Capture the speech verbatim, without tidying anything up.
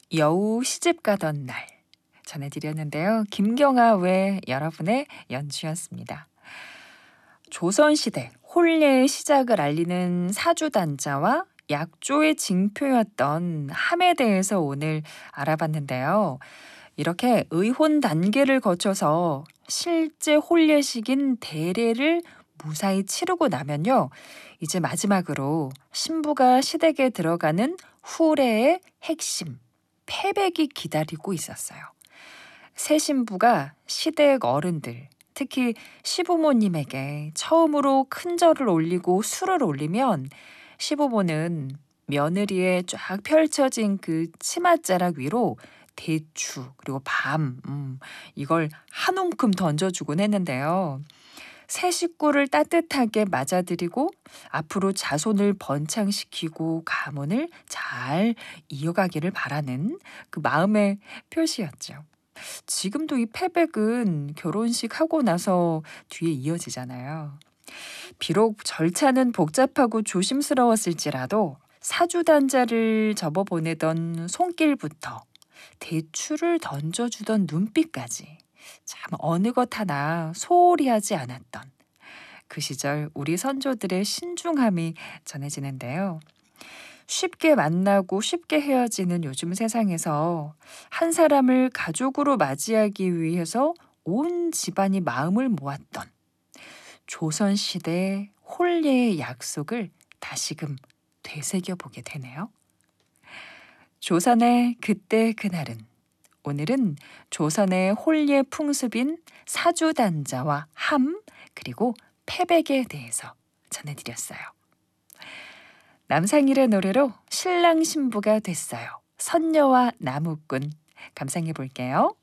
여우 시집 가던 날 전해드렸는데요. 김경아 외 여러분의 연주였습니다. 조선시대 혼례의 시작을 알리는 사주단자와 약조의 징표였던 함에 대해서 오늘 알아봤는데요. 이렇게 의혼 단계를 거쳐서 실제 혼례식인 대례를 무사히 치르고 나면요. 이제 마지막으로 신부가 시댁에 들어가는 후례의 핵심, 패백이 기다리고 있었어요. 새 신부가 시댁 어른들, 특히 시부모님에게 처음으로 큰 절을 올리고 술을 올리면 시부모는 며느리의 쫙 펼쳐진 그 치맛자락 위로 대추 그리고 밤 음, 이걸 한 움큼 던져주곤 했는데요. 새 식구를 따뜻하게 맞아들이고 앞으로 자손을 번창시키고 가문을 잘 이어가기를 바라는 그 마음의 표시였죠. 지금도 이 패백은 결혼식 하고 나서 뒤에 이어지잖아요. 비록 절차는 복잡하고 조심스러웠을지라도 사주단자를 접어보내던 손길부터 대추를 던져주던 눈빛까지 참 어느 것 하나 소홀히 하지 않았던 그 시절 우리 선조들의 신중함이 전해지는데요. 쉽게 만나고 쉽게 헤어지는 요즘 세상에서 한 사람을 가족으로 맞이하기 위해서 온 집안이 마음을 모았던 조선시대 혼례의 약속을 다시금 되새겨보게 되네요. 조선의 그때 그날은 오늘은 조선의 혼례 풍습인 사주단자와 함 그리고 패백에 대해서 전해드렸어요. 남상일의 노래로 신랑 신부가 됐어요. 선녀와 나무꾼 감상해 볼게요.